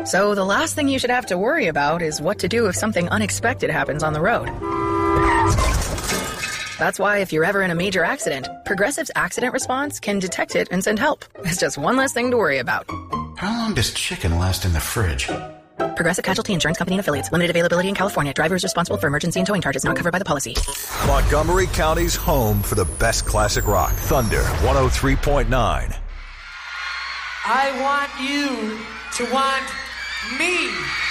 So the last thing you should have to worry about is what to do if something unexpected happens on the road. That's why if you're ever in a major accident, Progressive's accident response can detect it and send help. It's just one less thing to worry about. How long does chicken last in the fridge? Progressive Casualty Insurance Company and Affiliates. Limited availability in California. Driver is responsible for emergency and towing charges not covered by the policy. Montgomery County's home for the best classic rock. Thunder 103.9. I want you to want me.